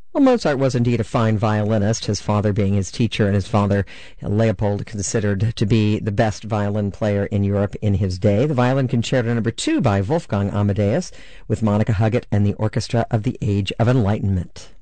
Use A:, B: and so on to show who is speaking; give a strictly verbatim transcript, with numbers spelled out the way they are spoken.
A: Well, Mozart was indeed a fine violinist, his father being his teacher, and his father, Leopold, considered to be the best violin player in Europe in his day. The Violin Concerto Number Two by Wolfgang Amadeus with Monica Huggett and the Orchestra of the Age of Enlightenment.